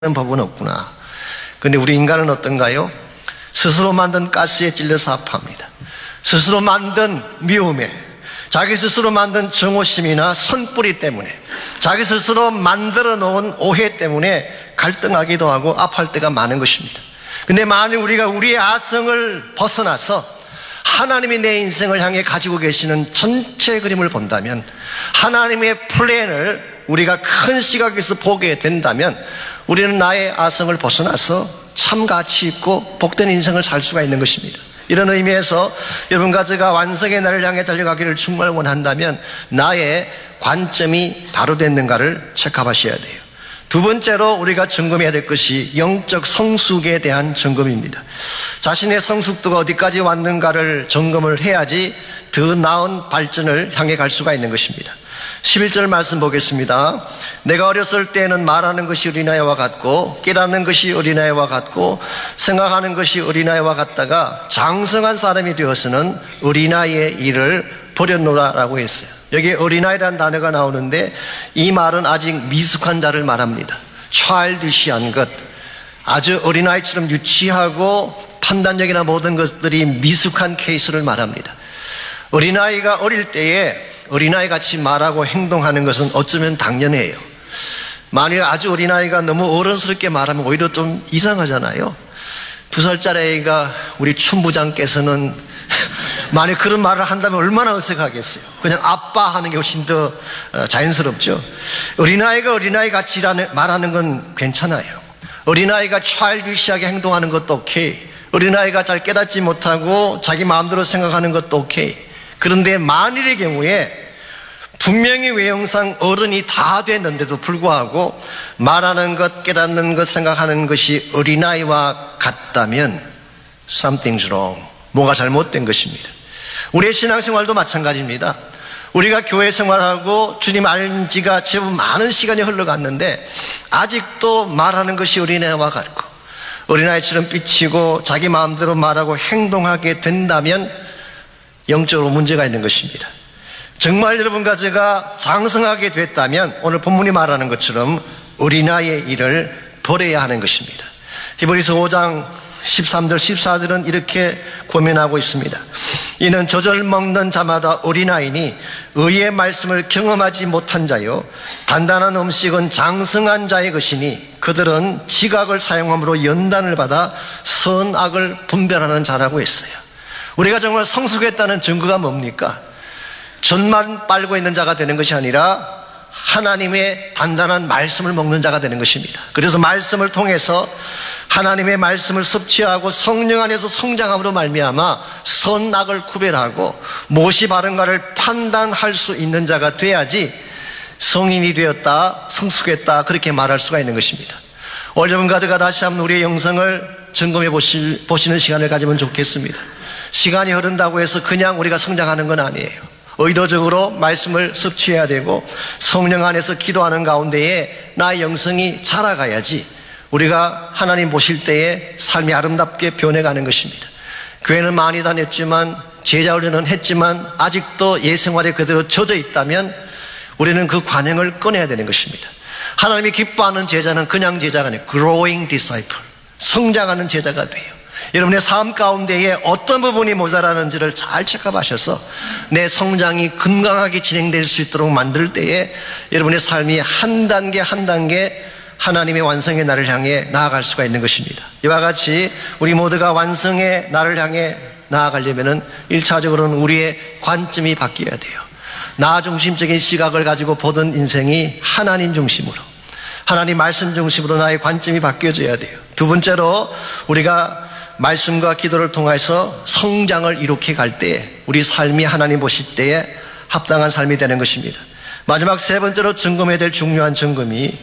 법은 없구나. 그런데 우리 인간은 어떤가요? 스스로 만든 가스에 찔려서 아파합니다. 스스로 만든 미움에, 자기 스스로 만든 증오심이나 선뿌리 때문에, 자기 스스로 만들어 놓은 오해 때문에 갈등하기도 하고 아파할 때가 많은 것입니다. 근데 만일 우리가 우리의 아성을 벗어나서 하나님이 내 인생을 향해 가지고 계시는 전체 그림을 본다면, 하나님의 플랜을 우리가 큰 시각에서 보게 된다면 우리는 나의 아성을 벗어나서 참 가치 있고 복된 인생을 살 수가 있는 것입니다. 이런 의미에서 여러분과 제가 완성의 날을 향해 달려가기를 정말 원한다면 나의 관점이 바로 됐는가를 체크하셔야 돼요. 두 번째로 우리가 점검해야 될 것이 영적 성숙에 대한 점검입니다. 자신의 성숙도가 어디까지 왔는가를 점검을 해야지 더 나은 발전을 향해 갈 수가 있는 것입니다. 11절 말씀 보겠습니다. 내가 어렸을 때는 말하는 것이 어린아이와 같고 깨닫는 것이 어린아이와 같고 생각하는 것이 어린아이와 같다가 장성한 사람이 되어서는 어린아이의 일을 버렸노라라고 했어요. 여기 어린아이라는 단어가 나오는데 이 말은 아직 미숙한 자를 말합니다. childish한 것, 아주 어린아이처럼 유치하고 판단력이나 모든 것들이 미숙한 케이스를 말합니다. 어린아이가 어릴 때에 어린아이같이 말하고 행동하는 것은 어쩌면 당연해요. 만일 아주 어린아이가 너무 어른스럽게 말하면 오히려 좀 이상하잖아요. 2살짜리 아이가 우리 춘부장께서는 만약 그런 말을 한다면 얼마나 어색하겠어요. 그냥 아빠 하는 게 훨씬 더 자연스럽죠. 어린아이가 어린아이같이 말하는 건 괜찮아요. 어린아이가 childish하게 행동하는 것도 오케이. 어린아이가 잘 깨닫지 못하고 자기 마음대로 생각하는 것도 오케이. 그런데 만일의 경우에 분명히 외형상 어른이 다 됐는데도 불구하고 말하는 것, 깨닫는 것, 생각하는 것이 어린아이와 같다면 something's wrong. 뭐가 잘못된 것입니다. 우리의 신앙생활도 마찬가지입니다. 우리가 교회 생활하고 주님 알 지가 제법 많은 시간이 흘러갔는데 아직도 말하는 것이 어린아이와 같고 어린아이처럼 삐치고 자기 마음대로 말하고 행동하게 된다면 영적으로 문제가 있는 것입니다. 정말 여러분과 제가 장성하게 됐다면 오늘 본문이 말하는 것처럼 어린아이의 일을 버려야 하는 것입니다. 히브리서 5장 13절 14절은 이렇게 고민하고 있습니다. 이는 젖을 먹는 자마다 어린아이니 의의 말씀을 경험하지 못한 자요 단단한 음식은 장성한 자의 것이니 그들은 지각을 사용함으로 연단을 받아 선악을 분별하는 자라고 했어요. 우리가 정말 성숙했다는 증거가 뭡니까? 젖만 빨고 있는 자가 되는 것이 아니라 하나님의 단단한 말씀을 먹는 자가 되는 것입니다. 그래서 말씀을 통해서 하나님의 말씀을 섭취하고 성령 안에서 성장함으로 말미암아 선악을 구별하고 무엇이 바른가를 판단할 수 있는 자가 돼야지 성인이 되었다, 성숙했다 그렇게 말할 수가 있는 것입니다. 오늘 여러분과 제가 다시 한번 우리의 영성을 점검해 보시는 시간을 가지면 좋겠습니다. 시간이 흐른다고 해서 그냥 우리가 성장하는 건 아니에요. 의도적으로 말씀을 섭취해야 되고 성령 안에서 기도하는 가운데에 나의 영성이 자라가야지 우리가 하나님 보실 때에 삶이 아름답게 변해가는 것입니다. 교회는 많이 다녔지만 제자 훈련은 했지만 아직도 예생활에 그대로 젖어 있다면 우리는 그 관행을 꺼내야 되는 것입니다. 하나님이 기뻐하는 제자는 그냥 제자가 아니에요. growing disciple, 성장하는 제자가 돼요. 여러분의 삶 가운데에 어떤 부분이 모자라는지를 잘 체크하셔서 내 성장이 건강하게 진행될 수 있도록 만들 때에 여러분의 삶이 한 단계 한 단계 하나님의 완성의 날을 향해 나아갈 수가 있는 것입니다. 이와 같이 우리 모두가 완성의 날을 향해 나아가려면 1차적으로는 우리의 관점이 바뀌어야 돼요. 나 중심적인 시각을 가지고 보던 인생이 하나님 중심으로, 하나님 말씀 중심으로 나의 관점이 바뀌어져야 돼요. 두 번째로 우리가 말씀과 기도를 통해서 성장을 이룩해 갈 때에 우리 삶이 하나님 보실 때에 합당한 삶이 되는 것입니다. 마지막 세 번째로 점검해야 될 중요한 점검이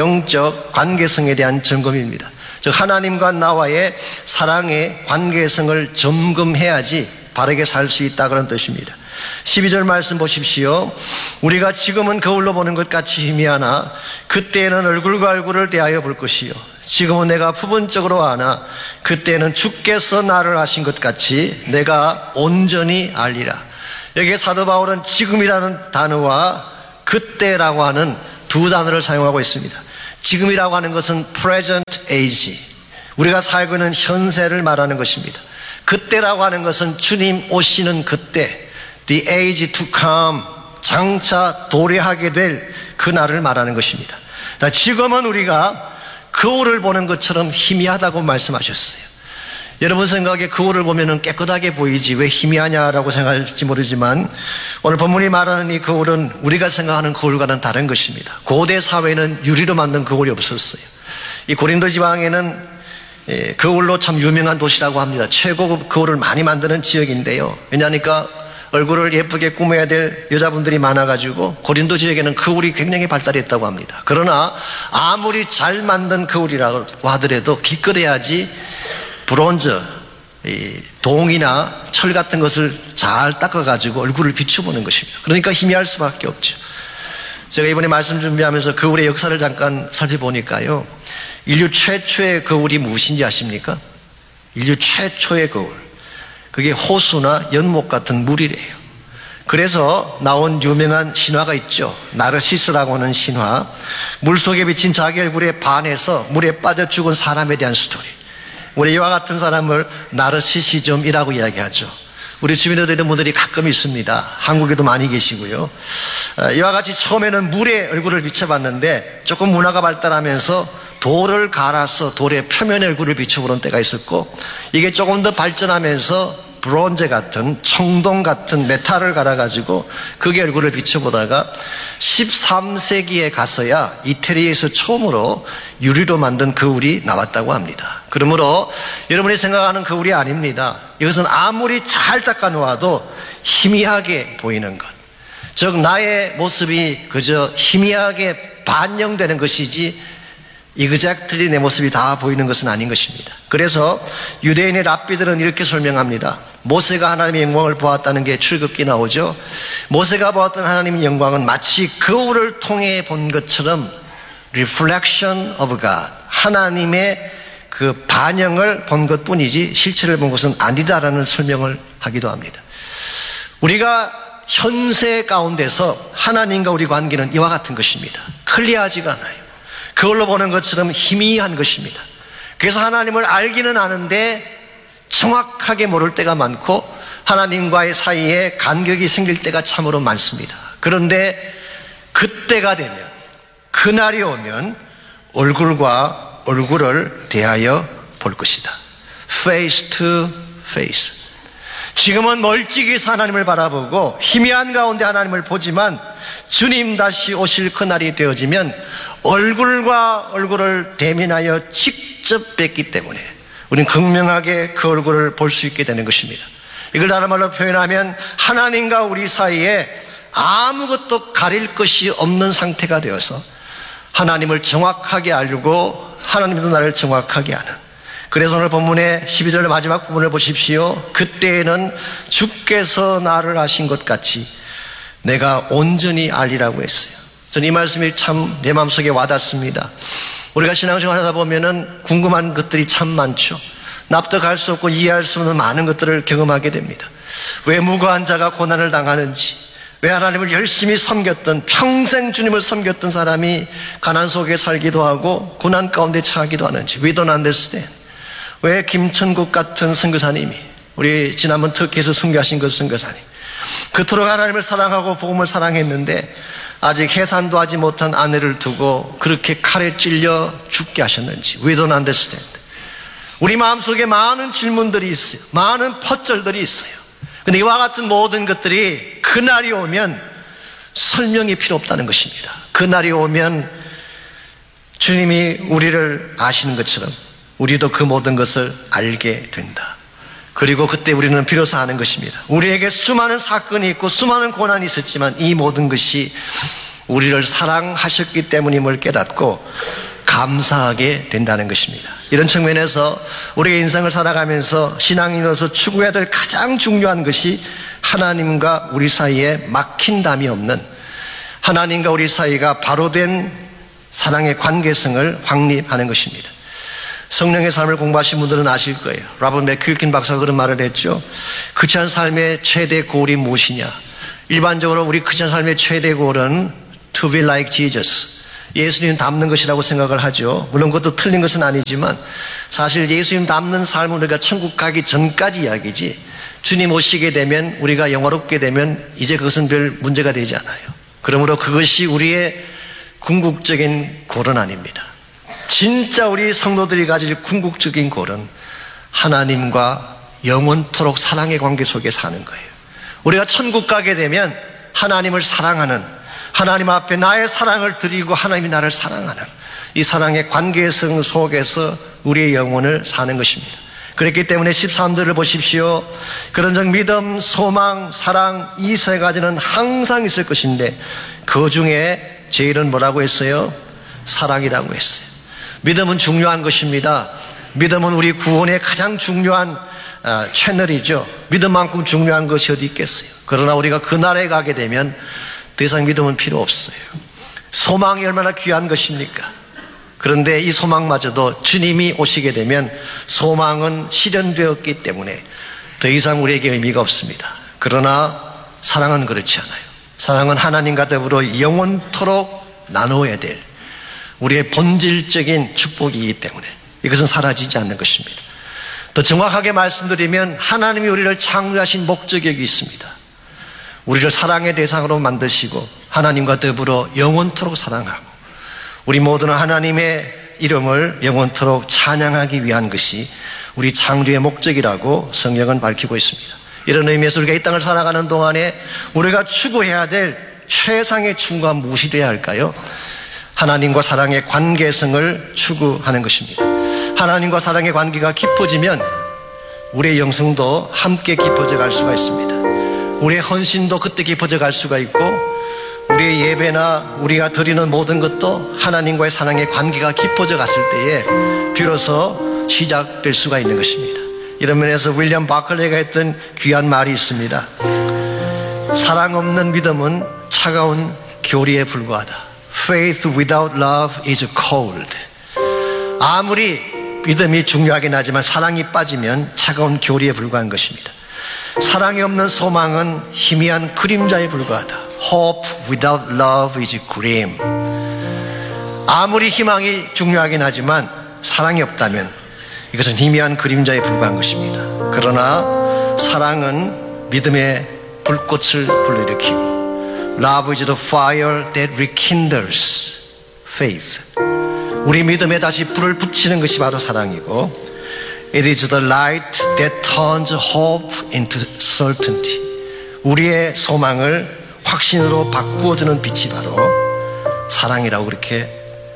영적 관계성에 대한 점검입니다. 즉 하나님과 나와의 사랑의 관계성을 점검해야지 바르게 살 수 있다 그런 뜻입니다. 12절 말씀 보십시오. 우리가 지금은 거울로 보는 것 같이 희미하나 그때에는 얼굴과 얼굴을 대하여 볼 것이요 지금은 내가 부분적으로 아나 그때는 주께서 나를 아신 것 같이 내가 온전히 알리라. 여기에 사도 바울은 지금이라는 단어와 그때라고 하는 두 단어를 사용하고 있습니다. 지금이라고 하는 것은 present age, 우리가 살고 있는 현세를 말하는 것입니다. 그때라고 하는 것은 주님 오시는 그때, the age to come, 장차 도래하게 될 그날을 말하는 것입니다. 지금은 우리가 거울을 보는 것처럼 희미하다고 말씀하셨어요. 여러분 생각에 거울을 보면 깨끗하게 보이지 왜 희미하냐라고 생각할지 모르지만, 오늘 본문이 말하는 이 거울은 우리가 생각하는 거울과는 다른 것입니다. 고대 사회에는 유리로 만든 거울이 없었어요. 이 고린도 지방에는 거울로 참 유명한 도시라고 합니다. 최고급 거울을 많이 만드는 지역인데요. 왜냐하니까 얼굴을 예쁘게 꾸며야 될 여자분들이 많아가지고 고린도 지역에는 거울이 굉장히 발달했다고 합니다. 그러나 아무리 잘 만든 거울이라고 하더라도 기껏해야지 브론즈, 동이나 철 같은 것을 잘 닦아가지고 얼굴을 비춰보는 것입니다. 그러니까 희미할 수밖에 없죠. 제가 이번에 말씀 준비하면서 거울의 역사를 잠깐 살펴보니까요, 인류 최초의 거울이 무엇인지 아십니까? 인류 최초의 거울, 그게 호수나 연못 같은 물이래요. 그래서 나온 유명한 신화가 있죠. 나르시스라고 하는 신화, 물속에 비친 자기 얼굴에 반해서 물에 빠져 죽은 사람에 대한 스토리. 우리 이와 같은 사람을 나르시시즘이라고 이야기하죠. 우리 주변에 있는 분들이 가끔 있습니다. 한국에도 많이 계시고요. 이와 같이 처음에는 물에 얼굴을 비춰봤는데 조금 문화가 발달하면서 돌을 갈아서 돌의 표면에 얼굴을 비춰보는 때가 있었고, 이게 조금 더 발전하면서 브론즈 같은, 청동 같은 메탈을 갈아가지고 그게 얼굴을 비춰보다가 13세기에 가서야 이태리에서 처음으로 유리로 만든 거울이 나왔다고 합니다. 그러므로 여러분이 생각하는 거울이 아닙니다. 이것은 아무리 잘 닦아 놓아도 희미하게 보이는 것, 즉 나의 모습이 그저 희미하게 반영되는 것이지 exactly 내 모습이 다 보이는 것은 아닌 것입니다. 그래서 유대인의 랍비들은 이렇게 설명합니다. 모세가 하나님의 영광을 보았다는 게 출애굽기 나오죠. 모세가 보았던 하나님의 영광은 마치 거울을 통해 본 것처럼 reflection of God, 하나님의 그 반영을 본 것뿐이지 실체를 본 것은 아니다라는 설명을 하기도 합니다. 우리가 현세 가운데서 하나님과 우리 관계는 이와 같은 것입니다. 클리어하지가 않아요. 그걸로 보는 것처럼 희미한 것입니다. 그래서 하나님을 알기는 아는데 정확하게 모를 때가 많고 하나님과의 사이에 간격이 생길 때가 참으로 많습니다. 그런데 그때가 되면, 그날이 오면 얼굴과 얼굴을 대하여 볼 것이다. Face to face. 지금은 멀찍이서 하나님을 바라보고 희미한 가운데 하나님을 보지만 주님 다시 오실 그날이 되어지면 얼굴과 얼굴을 대면하여 직접 뵙기 때문에 우리는 극명하게 그 얼굴을 볼 수 있게 되는 것입니다. 이걸 다른 말로 표현하면 하나님과 우리 사이에 아무것도 가릴 것이 없는 상태가 되어서 하나님을 정확하게 알고 하나님도 나를 정확하게 아는, 그래서 오늘 본문의 12절 마지막 부분을 보십시오. 그때에는 주께서 나를 아신 것 같이 내가 온전히 알리라고 했어요. 저는 이 말씀이 참 내 마음속에 와닿습니다. 우리가 신앙생활 하다 보면은 궁금한 것들이 참 많죠. 납득할 수 없고 이해할 수 없는 많은 것들을 경험하게 됩니다. 왜 무고한 자가 고난을 당하는지, 왜 하나님을 열심히 섬겼던, 평생 주님을 섬겼던 사람이 가난 속에 살기도 하고 고난 가운데 처하기도 하는지 we don't understand. 왜 김천국 같은 선교사님이, 우리 지난번 터키에서 순교하신 그 선교사님, 그토록 하나님을 사랑하고 복음을 사랑했는데 아직 해산도 하지 못한 아내를 두고 그렇게 칼에 찔려 죽게 하셨는지 we don't understand. 우리 마음속에 많은 질문들이 있어요. 많은 퍼즐들이 있어요. 근데 이와 같은 모든 것들이 그날이 오면 설명이 필요 없다는 것입니다. 그날이 오면 주님이 우리를 아시는 것처럼 우리도 그 모든 것을 알게 된다. 그리고 그때 우리는 비로소 아는 것입니다. 우리에게 수많은 사건이 있고 수많은 고난이 있었지만 이 모든 것이 우리를 사랑하셨기 때문임을 깨닫고 감사하게 된다는 것입니다. 이런 측면에서 우리의 인생을 살아가면서 신앙인으로서 추구해야 될 가장 중요한 것이 하나님과 우리 사이에 막힌 담이 없는, 하나님과 우리 사이가 바로 된 사랑의 관계성을 확립하는 것입니다. 성령의 삶을 공부하신 분들은 아실 거예요. 라본 맥큄킨 박사가 그런 말을 했죠. 크리스찬 삶의 최대 고울이 무엇이냐? 일반적으로 우리 크리스찬 삶의 최대 고울은 to be like Jesus, 예수님 닮는 것이라고 생각을 하죠. 물론 그것도 틀린 것은 아니지만 사실 예수님 닮는 삶은 우리가 천국 가기 전까지 이야기지, 주님 오시게 되면, 우리가 영화롭게 되면 이제 그것은 별 문제가 되지 않아요. 그러므로 그것이 우리의 궁극적인 골은 아닙니다. 진짜 우리 성도들이 가질 궁극적인 골은 하나님과 영원토록 사랑의 관계 속에 사는 거예요. 우리가 천국 가게 되면 하나님을 사랑하는, 하나님 앞에 나의 사랑을 드리고 하나님이 나를 사랑하는 이 사랑의 관계성 속에서 우리의 영혼을 사는 것입니다. 그렇기 때문에 13절을 보십시오. 그런즉 믿음, 소망, 사랑 이 세 가지는 항상 있을 것인데 그 중에 제일은 뭐라고 했어요? 사랑이라고 했어요. 믿음은 중요한 것입니다. 믿음은 우리 구원의 가장 중요한 채널이죠. 믿음만큼 중요한 것이 어디 있겠어요. 그러나 우리가 그날에 가게 되면 더 이상 믿음은 필요 없어요. 소망이 얼마나 귀한 것입니까? 그런데 이 소망마저도 주님이 오시게 되면 소망은 실현되었기 때문에 더 이상 우리에게 의미가 없습니다. 그러나 사랑은 그렇지 않아요. 사랑은 하나님과 더불어 영원토록 나누어야 될 우리의 본질적인 축복이기 때문에 이것은 사라지지 않는 것입니다. 더 정확하게 말씀드리면 하나님이 우리를 창조하신 목적이 있습니다. 우리를 사랑의 대상으로 만드시고 하나님과 더불어 영원토록 사랑하고 우리 모두는 하나님의 이름을 영원토록 찬양하기 위한 것이 우리 창조의 목적이라고 성경은 밝히고 있습니다. 이런 의미에서 우리가 이 땅을 살아가는 동안에 우리가 추구해야 될 최상의 추구가 무엇이 되어야 할까요? 하나님과 사랑의 관계성을 추구하는 것입니다. 하나님과 사랑의 관계가 깊어지면 우리의 영성도 함께 깊어져 갈 수가 있습니다. 우리의 헌신도 그때 깊어져 갈 수가 있고 우리의 예배나 우리가 드리는 모든 것도 하나님과의 사랑의 관계가 깊어져 갔을 때에 비로소 시작될 수가 있는 것입니다. 이런 면에서 윌리엄 바클레가 했던 귀한 말이 있습니다. 사랑 없는 믿음은 차가운 교리에 불과하다. Faith without love is cold. 아무리 믿음이 중요하긴 하지만 사랑이 빠지면 차가운 교리에 불과한 것입니다. 사랑이 없는 소망은 희미한 그림자에 불과하다. Hope without love is grim. 아무리 희망이 중요하긴 하지만 사랑이 없다면 이것은 희미한 그림자에 불과한 것입니다. 그러나 사랑은 믿음의 불꽃을 불러일으키고 Love is the fire that rekindles faith. 우리 믿음에 다시 불을 붙이는 것이 바로 사랑이고 It is the light that turns hope into certainty. 우리의 소망을 확신으로 바꾸어주는 빛이 바로 사랑이라고 그렇게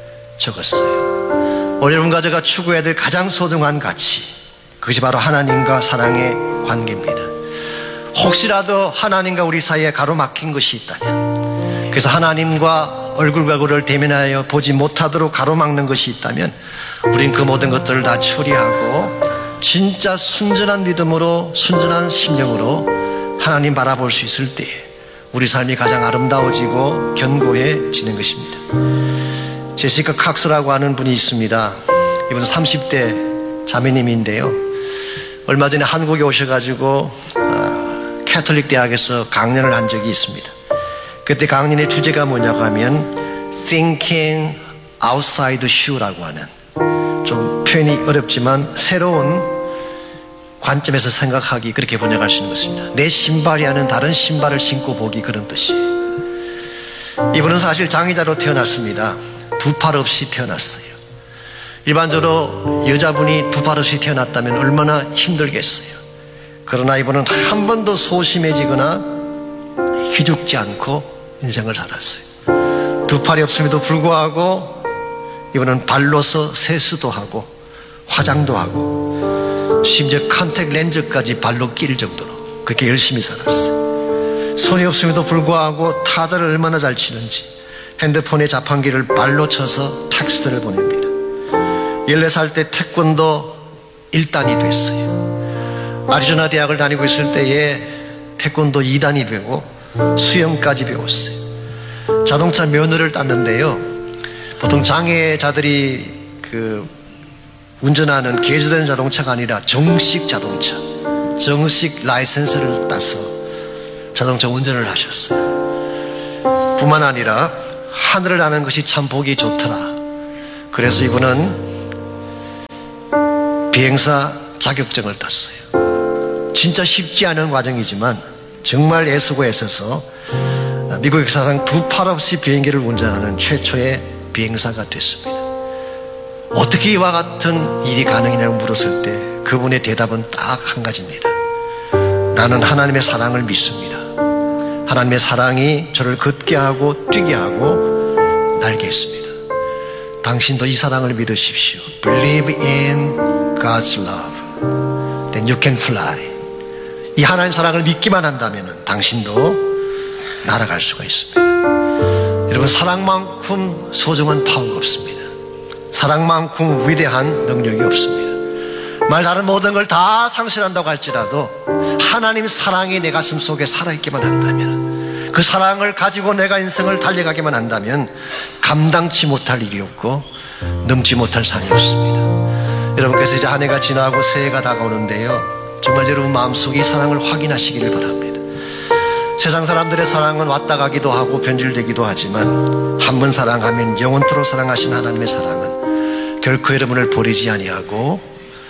적었어요. 오늘 여러분과 제가 추구해야 될 가장 소중한 가치, 그것이 바로 하나님과 사랑의 관계입니다. 혹시라도 하나님과 우리 사이에 가로막힌 것이 있다면, 그래서 하나님과 얼굴과 얼굴을 대면하여 보지 못하도록 가로막는 것이 있다면 우린 그 모든 것들을 다 처리하고 진짜 순전한 믿음으로, 순전한 심령으로 하나님 바라볼 수 있을 때에 우리 삶이 가장 아름다워지고 견고해지는 것입니다. 제시카 칵스라고 하는 분이 있습니다. 이분은 30대 자매님인데요, 얼마 전에 한국에 오셔가지고 캐톨릭 대학에서 강연을 한 적이 있습니다. 그때 강연의 주제가 뭐냐고 하면 Thinking Outside the Shoe라고 하는, 좀 표현이 어렵지만 새로운 관점에서 생각하기, 그렇게 번역할 수 있는 것입니다. 내 신발이 아닌 다른 신발을 신고 보기, 그런 뜻이에요. 이분은 사실 장애자로 태어났습니다. 두 팔 없이 태어났어요. 일반적으로 여자분이 두 팔 없이 태어났다면 얼마나 힘들겠어요. 그러나 이분은 한 번도 소심해지거나 기죽지 않고 인생을 살았어요. 두 팔이 없음에도 불구하고 이분은 발로서 세수도 하고 화장도 하고 심지어 컨택 렌즈까지 발로 낄 정도로 그렇게 열심히 살았어요. 손이 없음에도 불구하고 타자를 얼마나 잘 치는지 핸드폰의 자판기를 발로 쳐서 텍스트를 보냅니다. 14살 때 태권도 1단이 됐어요. 아리조나 대학을 다니고 있을 때에 태권도 2단이 되고 수영까지 배웠어요. 자동차 면허를 땄는데요, 보통 장애자들이 운전하는 개조된 자동차가 아니라 정식 자동차, 정식 라이센스를 따서 자동차 운전을 하셨어요. 뿐만 아니라 하늘을 나는 것이 참 보기 좋더라. 그래서 이분은 비행사 자격증을 땄어요. 진짜 쉽지 않은 과정이지만 정말 애쓰고 애써서 미국 역사상 두 팔 없이 비행기를 운전하는 최초의 비행사가 됐습니다. 어떻게 이와 같은 일이 가능이냐고 물었을 때 그분의 대답은 딱 한 가지입니다. 나는 하나님의 사랑을 믿습니다. 하나님의 사랑이 저를 걷게 하고 뛰게 하고 날게 했습니다. 당신도 이 사랑을 믿으십시오. Believe in God's love. Then you can fly. 이 하나님 사랑을 믿기만 한다면 당신도 날아갈 수가 있습니다. 여러분, 사랑만큼 소중한 파워가 없습니다. 사랑만큼 위대한 능력이 없습니다. 말 다른 모든 걸 다 상실한다고 할지라도 하나님 사랑이 내 가슴 속에 살아있기만 한다면, 그 사랑을 가지고 내가 인생을 달려가기만 한다면 감당치 못할 일이 없고 넘지 못할 산이 없습니다. 여러분께서 이제 한 해가 지나고 새해가 다가오는데요, 정말 여러분 마음속에 이 사랑을 확인하시기를 바랍니다. 세상 사람들의 사랑은 왔다 가기도 하고 변질되기도 하지만 한 번 사랑하면 영원토록 사랑하신 하나님의 사랑은 결코 여러분을 버리지 아니하고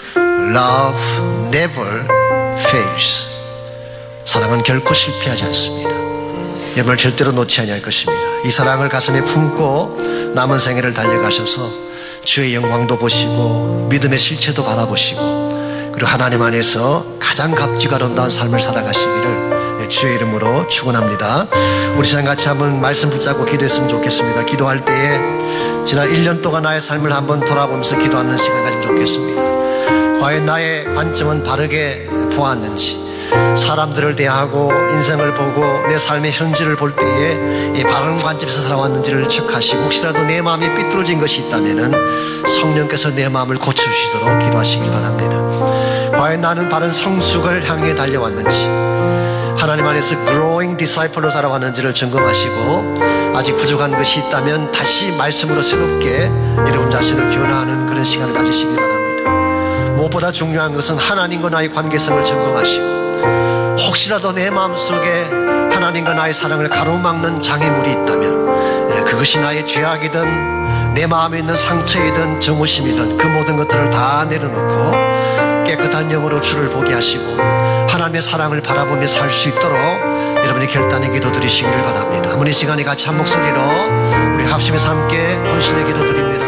Love never fails. 사랑은 결코 실패하지 않습니다. 여러분을 절대로 놓지 아니할 것입니다. 이 사랑을 가슴에 품고 남은 생애를 달려가셔서 주의 영광도 보시고 믿음의 실체도 바라보시고 그리고 하나님 안에서 가장 값지고 아름다운 삶을 살아가시기를 주의 이름으로 축원합니다. 우리 시간 같이 한번 말씀 붙잡고 기도했으면 좋겠습니다. 기도할 때에 지난 1년 동안 나의 삶을 한번 돌아보면서 기도하는 시간 가지면 좋겠습니다. 과연 나의 관점은 바르게 보았는지, 사람들을 대하고 인생을 보고 내 삶의 현실을 볼 때에 이 바른 관점에서 살아왔는지를 체크하시고, 혹시라도 내 마음이 삐뚤어진 것이 있다면 성령께서 내 마음을 고쳐주시도록 기도하시길 바랍니다. 과연 나는 바른 성숙을 향해 달려왔는지, 하나님 안에서 growing disciple로 살아왔는지를 점검하시고, 아직 부족한 것이 있다면 다시 말씀으로 새롭게 여러분 자신을 변화하는 그런 시간을 가지시길 바랍니다. 무엇보다 중요한 것은 하나님과 나의 관계성을 점검하시고, 혹시라도 내 마음속에 하나님과 나의 사랑을 가로막는 장애물이 있다면 그것이 나의 죄악이든 내 마음에 있는 상처이든 정오심이든 그 모든 것들을 다 내려놓고 깨끗한 영으로 주를 보게 하시고 하나님의 사랑을 바라보며 살 수 있도록 여러분이 결단의 기도 드리시기를 바랍니다. 한번 이 시간에 같이 한 목소리로 우리 합심해서 함께 헌신의 기도 드립니다.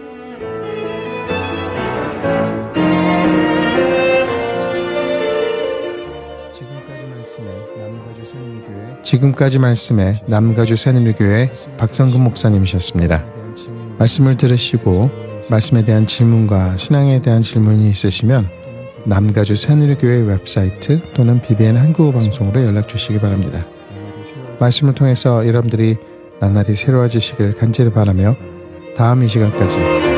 지금까지 말씀에 남가주 새누리교회 박성근 목사님이셨습니다. 말씀을 들으시고 말씀에 대한 질문과 신앙에 대한 질문이 있으시면 남가주 새누리교회 웹사이트 또는 BBN 한국어 방송으로 연락 주시기 바랍니다. 말씀을 통해서 여러분들이 나날이 새로워지시길 간절히 바라며 다음 이 시간까지